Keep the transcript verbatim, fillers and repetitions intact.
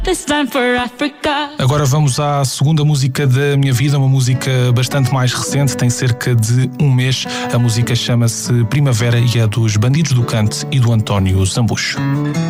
This time for Africa. Agora vamos à segunda música da minha vida, uma música bastante mais recente, tem cerca de um mês. A música chama-se Primavera e é dos Bandidos do Cante e do António Zambucho.